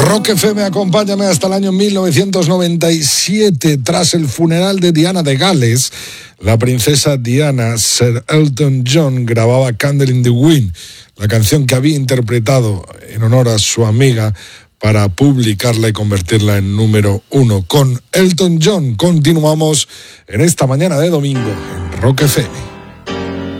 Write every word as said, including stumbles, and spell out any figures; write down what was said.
Rock F M, acompáñame hasta el año mil novecientos noventa y siete. Tras el funeral de Diana de Gales, la princesa Diana, Sir Elton John grababa Candle in the Wind, la canción que había interpretado en honor a su amiga para publicarla y convertirla en número uno. Con Elton John continuamos en esta mañana de domingo en Rock F M.